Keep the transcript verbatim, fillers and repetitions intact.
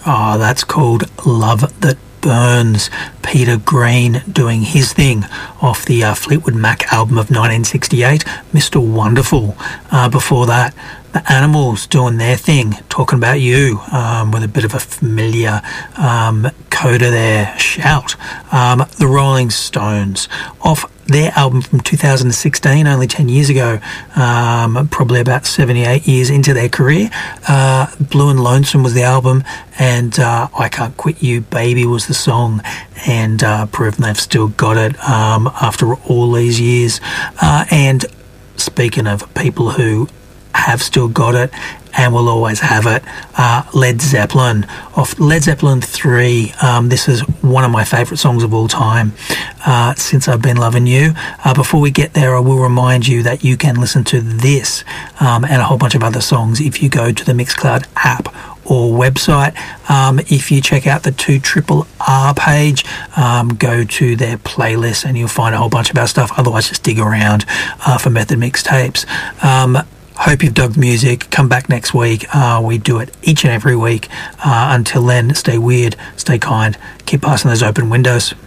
Oh, that's called Love That Burns. Peter Green doing his thing off the uh, Fleetwood Mac album of nineteen sixty-eight, Mister Wonderful. Uh, before that, the Animals doing their thing, Talking About You, um, with a bit of a familiar um, coda there, Shout. Um, the Rolling Stones off their album from two thousand sixteen, only ten years ago, um, probably about seventy-eight years into their career. Uh, Blue and Lonesome was the album, and uh, I Can't Quit You, Baby was the song, and uh, proven they've still got it um, after all these years. Uh, and speaking of people who have still got it and will always have it, uh, Led Zeppelin off Led Zeppelin three. Um, this is one of my favourite songs of all time, uh, Since I've Been Loving You. Uh, before we get there, I will remind you that you can listen to this um, and a whole bunch of other songs if you go to the Mixcloud app or website. Um, if you check out the two Triple R page, um, go to their playlist and you'll find a whole bunch of our stuff. Otherwise, just dig around uh, for Method Mixtapes. Um, Hope you've dug the music. Come back next week. Uh, we do it each and every week. Uh, until then, stay weird, stay kind, keep passing those open windows.